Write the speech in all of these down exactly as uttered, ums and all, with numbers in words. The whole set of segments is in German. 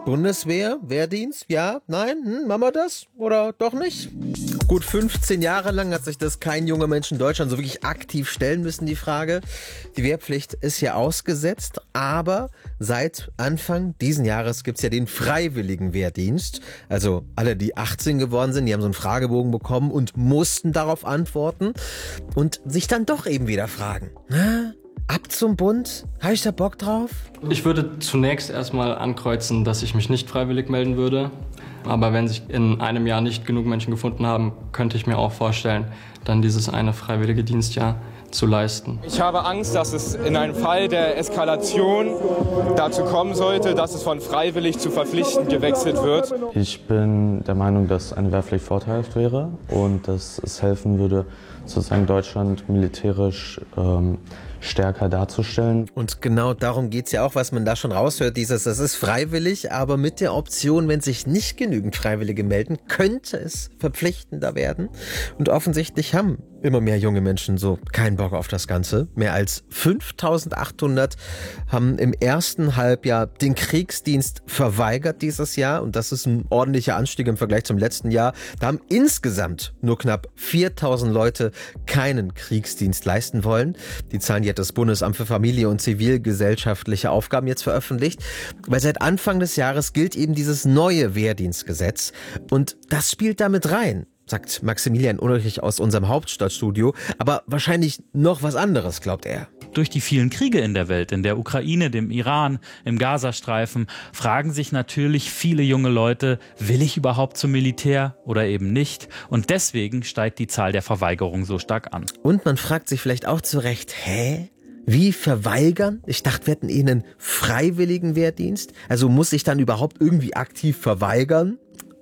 Bundeswehr, Wehrdienst, ja, nein, hm, machen wir das oder doch nicht? Gut fünfzehn Jahre lang hat sich das kein junger Mensch in Deutschland so wirklich aktiv stellen müssen, die Frage. Die Wehrpflicht ist ja ausgesetzt, aber seit Anfang diesen Jahres gibt's ja den freiwilligen Wehrdienst. Also alle, die achtzehn geworden sind, die haben so einen Fragebogen bekommen und mussten darauf antworten und sich dann doch eben wieder fragen, na, ab zum Bund? Habe ich da Bock drauf? Ich würde zunächst erstmal ankreuzen, dass ich mich nicht freiwillig melden würde. Aber wenn sich in einem Jahr nicht genug Menschen gefunden haben, könnte ich mir auch vorstellen, dann dieses eine freiwillige Dienstjahr zu leisten. Ich habe Angst, dass es in einem Fall der Eskalation dazu kommen sollte, dass es von freiwillig zu verpflichtend gewechselt wird. Ich bin der Meinung, dass eine Wehrpflicht vorteilhaft wäre und dass es helfen würde, sozusagen Deutschland militärisch ähm, stärker darzustellen. Und genau darum geht's ja auch, was man da schon raushört, dieses, das ist freiwillig, aber mit der Option, wenn sich nicht genügend Freiwillige melden, könnte es verpflichtender werden. Und offensichtlich haben immer mehr junge Menschen so keinen Bock auf das Ganze. Mehr als fünftausendachthundert haben im ersten Halbjahr den Kriegsdienst verweigert dieses Jahr. Und das ist ein ordentlicher Anstieg im Vergleich zum letzten Jahr. Da haben insgesamt nur knapp viertausend Leute keinen Kriegsdienst leisten wollen. Die Zahlen, die hat das Bundesamt für Familie und zivilgesellschaftliche Aufgaben jetzt veröffentlicht. Weil seit Anfang des Jahres gilt eben dieses neue Wehrdienstgesetz. Und das spielt damit rein, sagt Maximilian Ulrich aus unserem Hauptstadtstudio. Aber wahrscheinlich noch was anderes, glaubt er. Durch die vielen Kriege in der Welt, in der Ukraine, dem Iran, im Gazastreifen, fragen sich natürlich viele junge Leute, will ich überhaupt zum Militär oder eben nicht? Und deswegen steigt die Zahl der Verweigerungen so stark an. Und man fragt sich vielleicht auch zu Recht, hä? Wie verweigern? Ich dachte, wir hätten eh einen freiwilligen Wehrdienst. Also muss ich dann überhaupt irgendwie aktiv verweigern?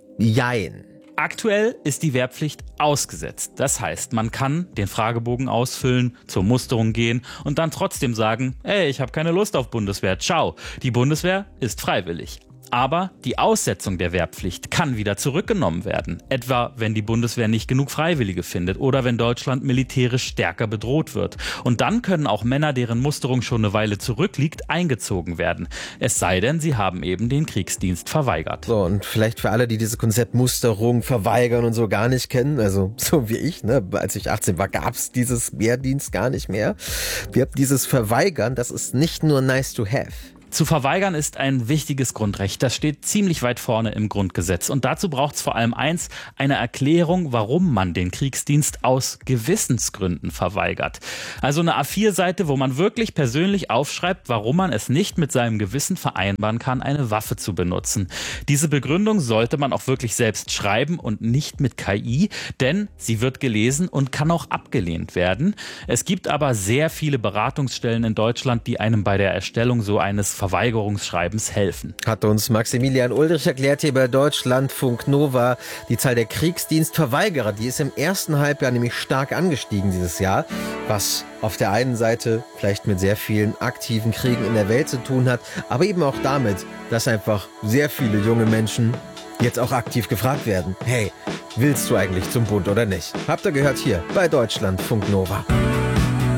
Jein. Aktuell ist die Wehrpflicht ausgesetzt. Das heißt, man kann den Fragebogen ausfüllen, zur Musterung gehen und dann trotzdem sagen, ey, ich habe keine Lust auf Bundeswehr, ciao. Die Bundeswehr ist freiwillig. Aber die Aussetzung der Wehrpflicht kann wieder zurückgenommen werden. Etwa, wenn die Bundeswehr nicht genug Freiwillige findet oder wenn Deutschland militärisch stärker bedroht wird. Und dann können auch Männer, deren Musterung schon eine Weile zurückliegt, eingezogen werden. Es sei denn, sie haben eben den Kriegsdienst verweigert. So, und vielleicht für alle, die dieses Konzept Musterung, Verweigern und so gar nicht kennen, also so wie ich, ne, als ich achtzehn war, gab's dieses Wehrdienst gar nicht mehr. Wir haben dieses Verweigern, das ist nicht nur nice to have. Zu verweigern ist ein wichtiges Grundrecht. Das steht ziemlich weit vorne im Grundgesetz. Und dazu braucht es vor allem eins, eine Erklärung, warum man den Kriegsdienst aus Gewissensgründen verweigert. Also eine A vier Seite, wo man wirklich persönlich aufschreibt, warum man es nicht mit seinem Gewissen vereinbaren kann, eine Waffe zu benutzen. Diese Begründung sollte man auch wirklich selbst schreiben und nicht mit K I, denn sie wird gelesen und kann auch abgelehnt werden. Es gibt aber sehr viele Beratungsstellen in Deutschland, die einem bei der Erstellung so eines Verweigerungsschreibens helfen. Hat uns Maximilian Ulrich erklärt hier bei Deutschlandfunk Nova. Die Zahl der Kriegsdienstverweigerer, die ist im ersten Halbjahr nämlich stark angestiegen dieses Jahr, was auf der einen Seite vielleicht mit sehr vielen aktiven Kriegen in der Welt zu tun hat, aber eben auch damit, dass einfach sehr viele junge Menschen jetzt auch aktiv gefragt werden. Hey, willst du eigentlich zum Bund oder nicht? Habt ihr gehört hier bei Deutschlandfunk Nova.